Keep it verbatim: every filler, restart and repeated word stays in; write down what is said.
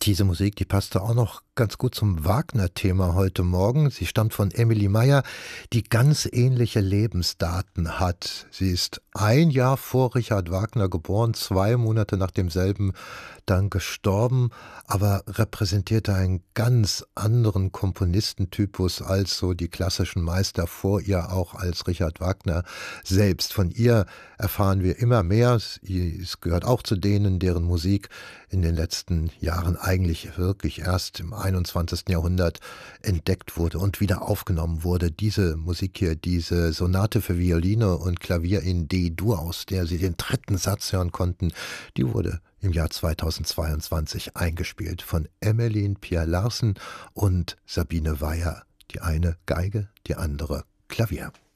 Diese Musik, die passte auch noch ganz gut zum Wagner-Thema heute Morgen. Sie stammt von Emilie Meyer, die ganz ähnliche Lebensdaten hat. Sie ist ein Jahr vor Richard Wagner geboren, zwei Monate nach demselben dann gestorben, aber repräsentierte einen ganz anderen Komponistentypus als so die klassischen Meister vor ihr, auch als Richard Wagner selbst. Von ihr erfahren wir immer mehr. Sie gehört auch zu denen, deren Musik in den letzten Jahren eigentlich wirklich erst im einundzwanzigsten Jahrhundert entdeckt wurde und wieder aufgenommen wurde. Diese Musik hier, diese Sonate für Violine und Klavier in D-Dur, aus der Sie den dritten Satz hören konnten, die wurde im Jahr zweitausendzweiundzwanzig eingespielt von Emmeline Pierre Larsen und Sabine Weyer. Die eine Geige, die andere Klavier.